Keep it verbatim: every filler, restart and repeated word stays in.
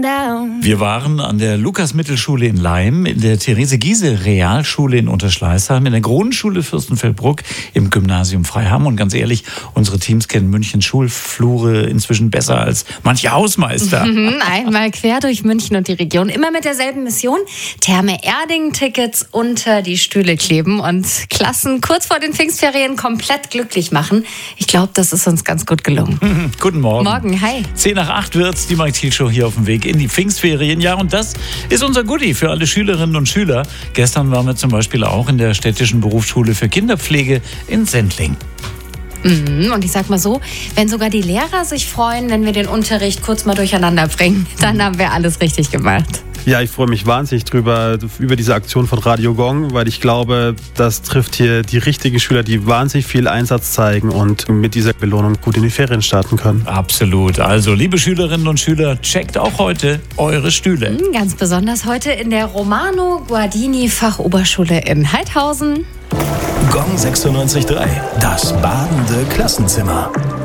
down. Wir waren an der Lukas-Mittelschule in Laim, in der Therese-Giese-Realschule in Unterschleißheim, in der Grundschule Fürstenfeldbruck, im Gymnasium Freiham. Und ganz ehrlich, unsere Teams kennen Münchens Schulflure inzwischen besser als manche Hausmeister. Einmal quer durch München und die Region, immer mit derselben Mission. Therme Erding-Tickets unter die Stühle kleben und Klassen kurz vor den Pfingstferien komplett glücklich machen. Ich glaube, das ist uns ganz gut gelungen. Guten Morgen. Morgen, hi. Zehn nach acht wird's, die Mike Thiel Show hier auf dem Weg in die Pfingstferien. Ja, und das ist unser Goodie für alle Schülerinnen und Schüler. Gestern waren wir zum Beispiel auch in der städtischen Berufsschule für Kinderpflege in Sendling. Und ich sag mal so, wenn sogar die Lehrer sich freuen, wenn wir den Unterricht kurz mal durcheinander bringen, dann haben wir alles richtig gemacht. Ja, ich freue mich wahnsinnig drüber, über diese Aktion von Radio Gong, weil ich glaube, das trifft hier die richtigen Schüler, die wahnsinnig viel Einsatz zeigen und mit dieser Belohnung gut in die Ferien starten können. Absolut. Also, liebe Schülerinnen und Schüler, checkt auch heute eure Stühle. Ganz besonders heute in der Romano Guardini Fachoberschule in Heidhausen. Gong sechsundneunzig Komma drei, das badende Klassenzimmer.